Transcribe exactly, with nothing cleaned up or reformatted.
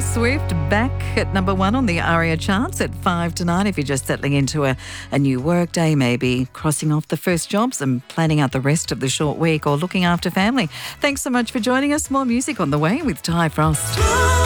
Swift back at number one on the ARIA charts at five to nine. If you're just settling into a, a new work day, maybe crossing off the first jobs and planning out the rest of the short week or looking after family. Thanks so much for joining us. More music on the way with Ty Frost.